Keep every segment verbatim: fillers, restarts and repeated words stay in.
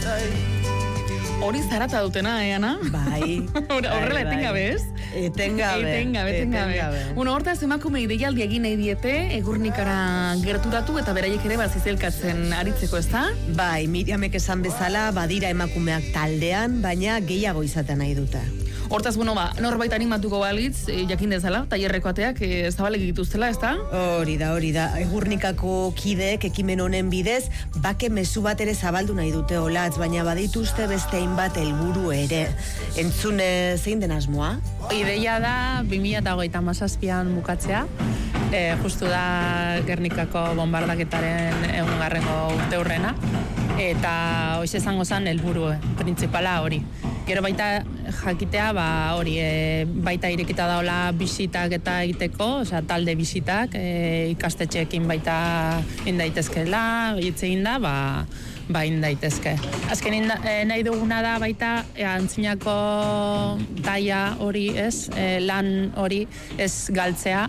Hori zarata dutena, eh, Ana? Bai. Horrela etengabe, ez? Etengabe. Etengabe, etengabe. Bueno, hortaz emakume deialdi egin nahi diete, Egurnikara gerturatu eta beraiek ere bazizelkatzen aritzeko, ezta? Bai, Miriamek esan bezala, badira emakumeak taldean, baina gehiago izaten nahi dute. Hortaz, bueno, ba, norbait animatuko balitz, e, jakin dezala, tailerreko ateak e, zabalek dituztela, ezta? Hori da, hori da. Egurnikako kideek ekimen honen bidez, bake mezu bat ere zabaldu nahi dute olatz, baina badituzte beste hainbat helburu ere. Entzune zein den asmoa? Ideia da bi mila hogeita hamazazpian bukatzea. E, justu da Gernikako bombardaketaren egungarrengo urteurrena. Eta hoiz izango zen helburu printzipala hori. Gero baita jakitea, ba, hori, e, baita irekita daola bisitak eta egiteko, osea, talde bisitak, e, ikastetxeekin baita indaitezkela, hitz egin da, ba, ba indaitezke. Azken inda, e, nahi duguna da baita e, antzinako taia hori, ez, e, lan hori ez galtzea,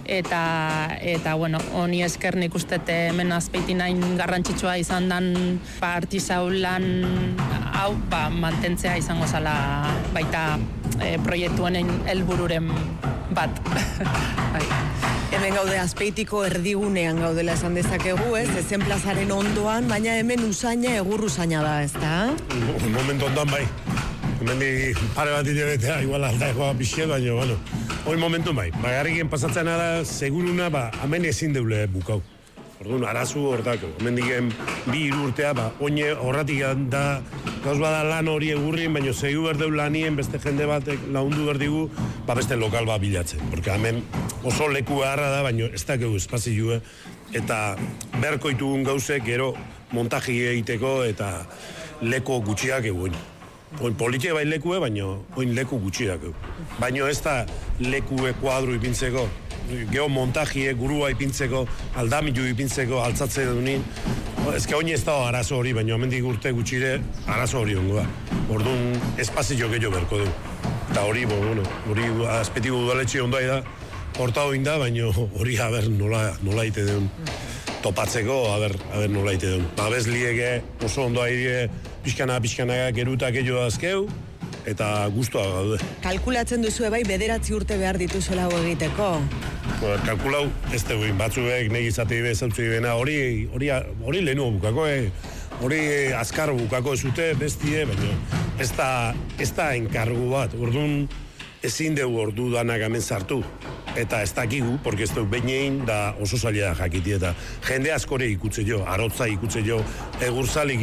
eta eta bueno, honi esker nik uste hemen Azpeitinain garrantzitsua izan dan partizau lan hau ba, mantentzea izango zala baita e, proiektu honen helbururen bat. Bai. Hemen gaude Azpeitiko erdigunean gaudela esan dezakegu, ez? Ezen plazaren ondoan, baina hemen usaina egur usaina da, ez da? Un momento ondan bai. Hemen di pare bat itebetea, igual aldaikoa pixie, baina, bueno, hori momentu bai. Bagarriken pasatzen da, seguruna, ba, hemen ezin deule bukau. Orduan, arazu hortako. Hemen diken bi hiru urtea, ba, oine horratik da, gauz bada lan hori egurrien, baina zegu berdeu lanien, beste jende batek laundu berdigu, ba, beste lokal bat bilatzen. Porque hemen oso leku beharra da, baina ez dakegu espazioa, eta beharko itugun gauzek, gero montaji egiteko, eta leko gutxiak egun. Oin politia bai lekue, baina oin leku gutxiak. Baina ez da lekue kuadru ipintzeko, geho montajie, gurua ipintzeko, aldamilu ipintzeko, altzatze dunin. Ezke oin ez da arazo hori, baina hemendik urte gutxire arazo hori ongo da. Orduan espazio gehiago berko du. Eta hori, bueno, hori Azpeitiko udaletxe ondai da, horta hoin da, baina hori haber nola, nola ite duen. Topatzeko, haber, haber nola ite duen. Babez liege, oso ondo aire, pixkana, pixkana, gerutak gehiago azkeu, eta guztua gaude. Kalkulatzen duzu bai bederatzi urte behar dituzuela hau egiteko? Bueno, kalkulau, ez teguin, batzuek, negi izate ibe, zautzu ibena, hori, hori, hori lehenu bukako, eh? Hori azkar bukako ez dute, bestie, baina ez da, ez da enkargu bat, orduan ezin dugu ordu danak hemen sartu. Eta ez dakigu, porque ez dut behinein da oso zaila jakiti, eta jende askore ikutze jo, arotza ikutze jo, egurzalik